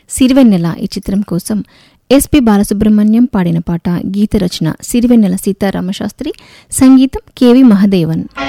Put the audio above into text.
సిరివెన్నెల ఈ చిత్రం కోసం ఎస్పి బాలసుబ్రహ్మణ్యం పాడిన పాట. గీత రచన సిరివెన్నెల సీతారామశాస్త్రి, సంగీతం కెవి మహదేవన్.